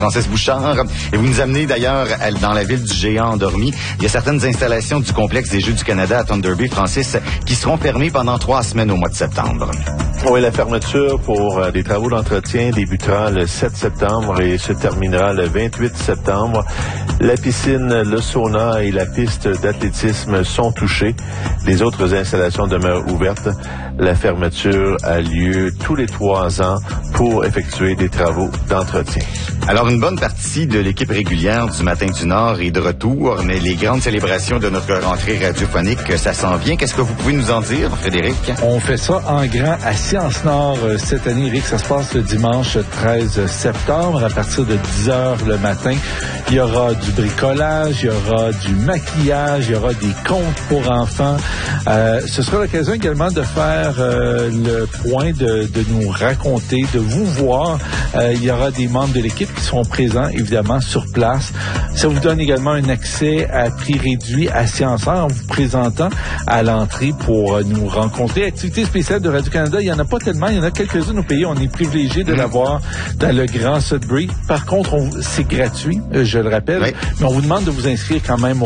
Francis Bouchard, et vous nous amenez d'ailleurs dans la ville du géant endormi. Il y a certaines installations du complexe des Jeux du Canada à Thunder Bay, Francis, qui seront fermées pendant 3 semaines au mois de septembre. Oui, la fermeture pour des travaux d'entretien débutera le 7 septembre et se terminera le 28 septembre. La piscine, le sauna et la piste d'athlétisme sont touchées. Les autres installations demeurent ouvertes. La fermeture a lieu tous les 3 ans pour effectuer des travaux d'entretien. Alors, une bonne partie de l'équipe régulière du Matin du Nord est de retour, mais les grandes célébrations de notre rentrée radiophonique, ça s'en vient. Qu'est-ce que vous pouvez nous en dire, Frédéric? On fait ça en grand à Sciences Nord cette année, Eric. Ça se passe le dimanche 13 septembre à partir de 10h le matin. Il y aura du bricolage, il y aura du maquillage, il y aura des contes pour enfants. Ce sera l'occasion également de faire le point, de nous raconter, de vous voir. Il y aura des membres de l'équipe qui seront présents, évidemment, sur place. Ça vous donne également un accès à prix réduit à Sciences en vous présentant à l'entrée pour nous rencontrer. Activité spéciale de Radio-Canada, il n'y en a pas tellement. Il y en a quelques-unes au pays. On est privilégié de l'avoir dans le Grand Sudbury. Par contre, c'est gratuit, je le rappelle. Oui. Mais on vous demande de vous inscrire quand même au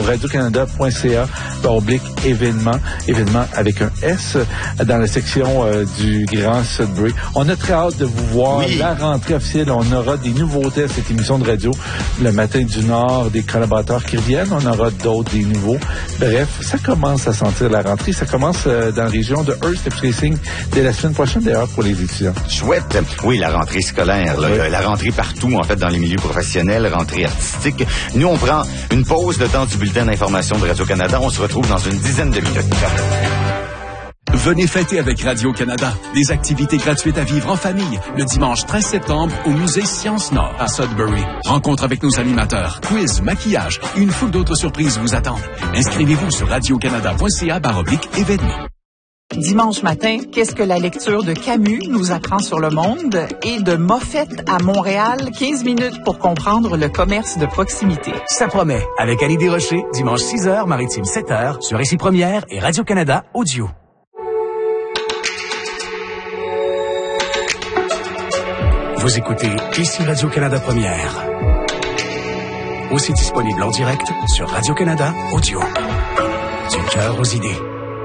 radiocanada.ca/événement. Événement avec un S dans la section du Grand Sudbury. On a très hâte de vous voir. Oui. La rentrée officielle, on aura des nouveautés à cette émission de radio. Le Matin du Nord, des collaborateurs qui reviennent. On aura d'autres, des nouveaux. Bref, ça commence à sentir la rentrée. Ça commence dans la région de Hearst et Placing dès la semaine prochaine, d'ailleurs, pour les étudiants. Chouette. Oui, la rentrée scolaire. Là, oui. La rentrée partout, en fait, dans les milieux professionnels, rentrée artistique. Nous, on prend une pause de temps du bulletin d'information de Radio-Canada. On se retrouve dans une dizaine de minutes. Venez fêter avec Radio-Canada. Des activités gratuites à vivre en famille le dimanche 13 septembre au musée Sciences Nord à Sudbury. Rencontre avec nos animateurs, quiz, maquillage et une foule d'autres surprises vous attendent. Inscrivez-vous sur radiocanada.ca/événement. Dimanche matin, qu'est-ce que la lecture de Camus nous apprend sur le monde? Et de Moffett à Montréal, 15 minutes pour comprendre le commerce de proximité. Ça promet, avec Annie Desrochers, dimanche 6h, Maritime 7h, sur Ici Première et Radio-Canada Audio. Vous écoutez Ici Radio-Canada Première. Aussi disponible en direct sur Radio-Canada Audio. Du cœur aux idées.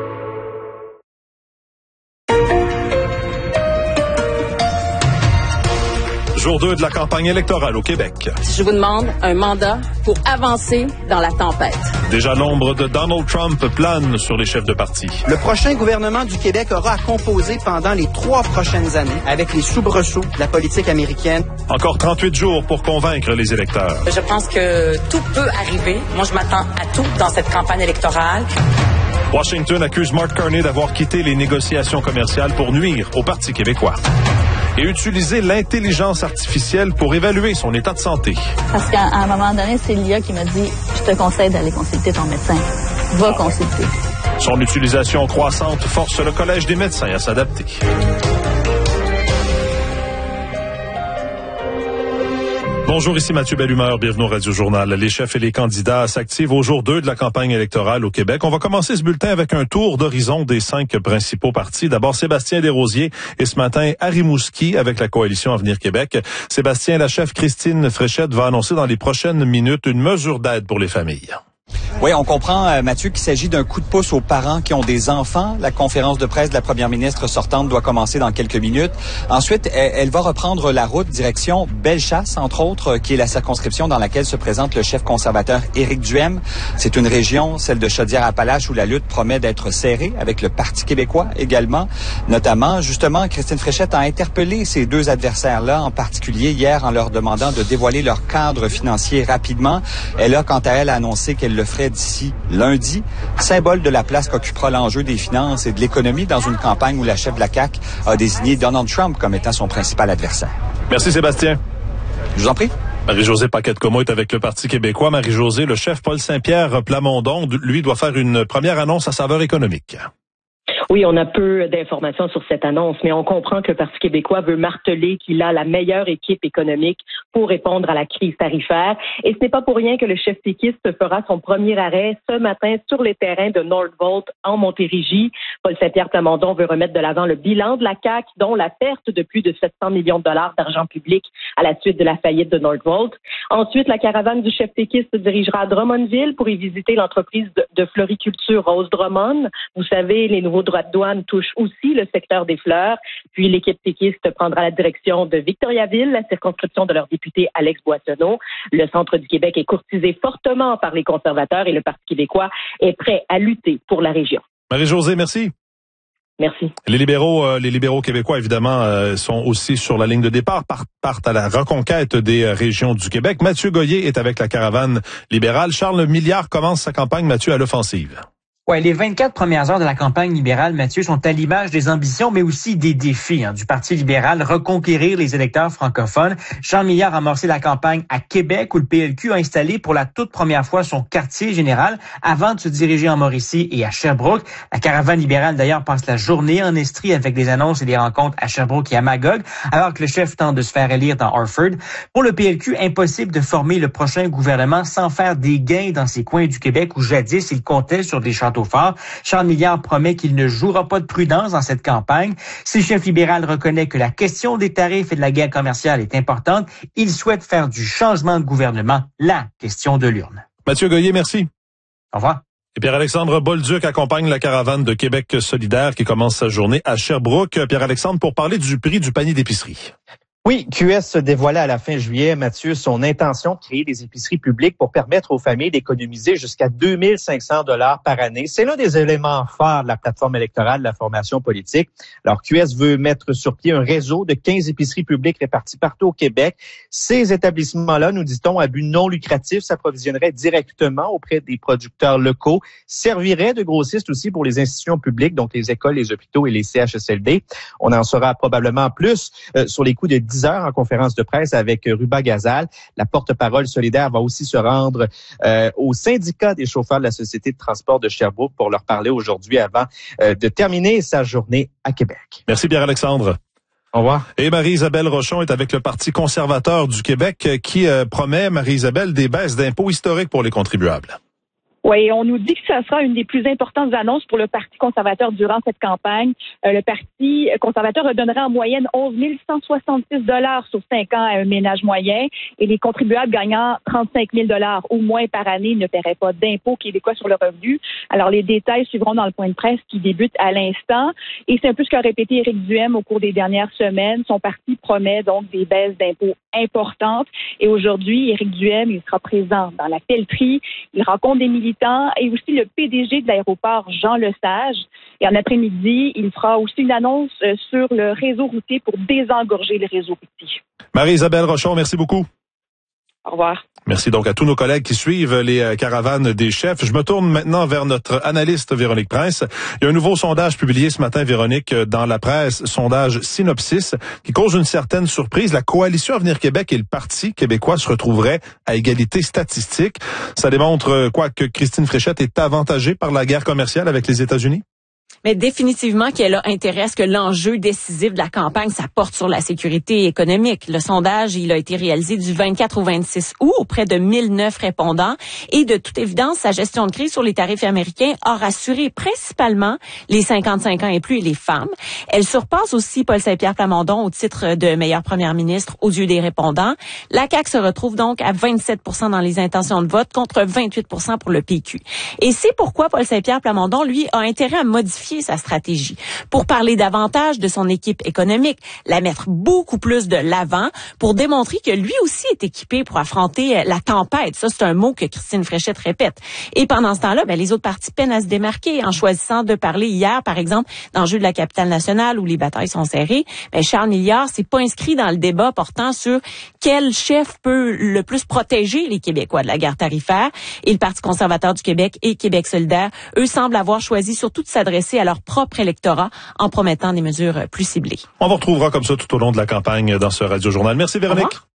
Jour 2 de la campagne électorale au Québec. Je vous demande un mandat pour avancer dans la tempête. Déjà l'ombre de Donald Trump plane sur les chefs de parti. Le prochain gouvernement du Québec aura à composer pendant les 3 prochaines années avec les soubresauts de la politique américaine. Encore 38 jours pour convaincre les électeurs. Je pense que tout peut arriver. Moi, je m'attends à tout dans cette campagne électorale. Washington accuse Mark Carney d'avoir quitté les négociations commerciales pour nuire au Parti québécois. Et utiliser l'intelligence artificielle pour évaluer son état de santé. Parce qu'à un moment donné, c'est l'IA qui m'a dit « Je te conseille d'aller consulter ton médecin. Va consulter. » Son utilisation croissante force le Collège des médecins à s'adapter. Bonjour, ici Mathieu Bellumeur, bienvenue au Radio-Journal. Les chefs et les candidats s'activent au jour 2 de la campagne électorale au Québec. On va commencer ce bulletin avec un tour d'horizon des 5 principaux partis. D'abord, Sébastien Desrosiers et ce matin, Rimouski avec la coalition Avenir Québec. Sébastien, la chef Christine Fréchette va annoncer dans les prochaines minutes une mesure d'aide pour les familles. Oui, on comprend, Mathieu, qu'il s'agit d'un coup de pouce aux parents qui ont des enfants. La conférence de presse de la première ministre sortante doit commencer dans quelques minutes. Ensuite, elle va reprendre la route direction Bellechasse, entre autres, qui est la circonscription dans laquelle se présente le chef conservateur Éric Duhaime. C'est une région, celle de Chaudière-Appalaches, où la lutte promet d'être serrée, avec le Parti québécois également. Notamment, justement, Christine Fréchette a interpellé ces 2 adversaires-là, en particulier hier, en leur demandant de dévoiler leur cadre financier rapidement. Elle a, quant à elle, annoncé qu'elle le ferait d'ici lundi, symbole de la place qu'occupera l'enjeu des finances et de l'économie dans une campagne où la chef de la CAQ a désigné Donald Trump comme étant son principal adversaire. Merci Sébastien. Je vous en prie. Marie-Josée Paquette-Comeau est avec le Parti québécois. Marie-Josée, le chef Paul Saint-Pierre Plamondon, lui, doit faire une première annonce à saveur économique. Oui, on a peu d'informations sur cette annonce, mais on comprend que le Parti québécois veut marteler qu'il a la meilleure équipe économique pour répondre à la crise tarifaire. Et ce n'est pas pour rien que le chef péquiste fera son premier arrêt ce matin sur les terrains de Northvolt en Montérégie. Paul Saint-Pierre Plamondon veut remettre de l'avant le bilan de la CAQ, dont la perte de plus de 700 millions de dollars d'argent public à la suite de la faillite de Northvolt. Ensuite, la caravane du chef péquiste se dirigera à Drummondville pour y visiter l'entreprise de floriculture Rose Drummond. Vous savez, les nouveaux droits de douane touchent aussi le secteur des fleurs. Puis l'équipe péquiste prendra la direction de Victoriaville, la circonscription de leur député Alex Boissonneau. Le centre du Québec est courtisé fortement par les conservateurs et le Parti québécois est prêt à lutter pour la région. Marie-Josée, merci. Merci. Les libéraux québécois, évidemment, sont aussi sur la ligne de départ, partent à la reconquête des régions du Québec. Mathieu Goyer est avec la caravane libérale. Charles Milliard commence sa campagne, Mathieu, à l'offensive. Ouais, les 24 premières heures de la campagne libérale, Mathieu, sont à l'image des ambitions, mais aussi des défis du Parti libéral, reconquérir les électeurs francophones. Charles Milliard a amorcé la campagne à Québec, où le PLQ a installé pour la toute première fois son quartier général avant de se diriger en Mauricie et à Sherbrooke. La caravane libérale, d'ailleurs, passe la journée en Estrie avec des annonces et des rencontres à Sherbrooke et à Magog, alors que le chef tente de se faire élire dans Harford. Pour le PLQ, impossible de former le prochain gouvernement sans faire des gains dans ces coins du Québec où jadis il comptait sur des châteaux forts. Charles Milliard promet qu'il ne jouera pas de prudence dans cette campagne. Si le chef libéral reconnaît que la question des tarifs et de la guerre commerciale est importante, il souhaite faire du changement de gouvernement la question de l'urne. Mathieu Goyer, merci. Au revoir. Et Pierre-Alexandre Bolduc accompagne la caravane de Québec solidaire qui commence sa journée à Sherbrooke. Pierre-Alexandre, pour parler du prix du panier d'épicerie. Oui, QS dévoilait à la fin juillet, Mathieu, son intention de créer des épiceries publiques pour permettre aux familles d'économiser jusqu'à 2500 $ par année. C'est l'un des éléments forts de la plateforme électorale de la formation politique. Alors, QS veut mettre sur pied un réseau de 15 épiceries publiques réparties partout au Québec. Ces établissements-là, nous dit-on, à but non lucratif, s'approvisionneraient directement auprès des producteurs locaux, serviraient de grossistes aussi pour les institutions publiques, donc les écoles, les hôpitaux et les CHSLD. On en saura probablement plus sur les coups de 10 heures en conférence de presse avec Ruba Gazal. La porte-parole solidaire va aussi se rendre au syndicat des chauffeurs de la Société de transport de Sherbrooke pour leur parler aujourd'hui avant de terminer sa journée à Québec. Merci Pierre-Alexandre. Au revoir. Et Marie-Isabelle Rochon est avec le Parti conservateur du Québec qui promet, Marie-Isabelle, des baisses d'impôts historiques pour les contribuables. Oui, on nous dit que ça sera une des plus importantes annonces pour le Parti conservateur durant cette campagne. Le Parti conservateur redonnerait en moyenne 11 166 $ sur 5 ans à un ménage moyen et les contribuables gagnant 35 000 $ ou moins par année ne paieraient pas d'impôt québécois sur le revenu. Alors, les détails suivront dans le point de presse qui débute à l'instant. Et c'est un peu ce qu'a répété Éric Duhem au cours des dernières semaines. Son parti promet donc des baisses d'impôts importantes. Et aujourd'hui, Éric Duhem, il sera présent dans la pelleterie. Il rencontre des militants et aussi le PDG de l'aéroport, Jean Lesage. Et en après-midi, il fera aussi une annonce sur le réseau routier pour désengorger le réseau routier. Marie-Isabelle Rochon, merci beaucoup. Au revoir. Merci donc à tous nos collègues qui suivent les caravanes des chefs. Je me tourne maintenant vers notre analyste Véronique Prince. Il y a un nouveau sondage publié ce matin, Véronique, dans la presse, sondage Synopsis, qui cause une certaine surprise. La coalition Avenir Québec et le Parti québécois se retrouveraient à égalité statistique. Ça démontre quoi, que Christine Fréchette est avantagée par la guerre commerciale avec les États-Unis? Mais définitivement qu'elle a intérêt à ce que l'enjeu décisif de la campagne, ça porte sur la sécurité économique. Le sondage, il a été réalisé du 24 au 26 août auprès de 1009 répondants. Et de toute évidence, sa gestion de crise sur les tarifs américains a rassuré principalement les 55 ans et plus et les femmes. Elle surpasse aussi Paul Saint-Pierre Plamondon au titre de meilleure première ministre aux yeux des répondants. La CAQ se retrouve donc à 27 % dans les intentions de vote contre 28 % pour le PQ. Et c'est pourquoi Paul Saint-Pierre Plamondon, lui, a intérêt à modifier sa stratégie pour parler davantage de son équipe économique, la mettre beaucoup plus de l'avant pour démontrer que lui aussi est équipé pour affronter la tempête. Ça, c'est un mot que Christine Fréchette répète. Et pendant ce temps-là, les autres partis peinent à se démarquer en choisissant de parler hier, par exemple, d'enjeux de la capitale nationale où les batailles sont serrées. Charles Milliard s'est pas inscrit dans le débat portant sur quel chef peut le plus protéger les Québécois de la guerre tarifaire. Et le Parti conservateur du Québec et Québec solidaire, eux, semblent avoir choisi surtout de s'adresser à leur propre électorat en promettant des mesures plus ciblées. On vous retrouvera comme ça tout au long de la campagne dans ce Radio Journal. Merci Véronique.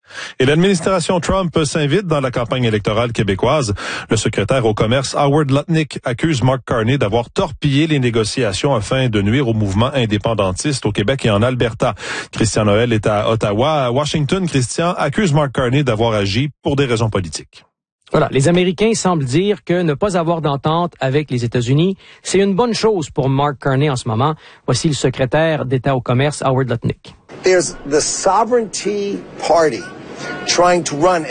Et l'administration Trump s'invite dans la campagne électorale québécoise. Le secrétaire au commerce Howard Lutnick accuse Mark Carney d'avoir torpillé les négociations afin de nuire au mouvement indépendantiste au Québec et en Alberta. Christian Noël est à Ottawa. À Washington, Christian accuse Mark Carney d'avoir agi pour des raisons politiques. Voilà, les Américains semblent dire que ne pas avoir d'entente avec les États-Unis, c'est une bonne chose pour Mark Carney en ce moment. Voici le secrétaire d'État au commerce Howard Lutnick. There's the Sovereignty Party trying to run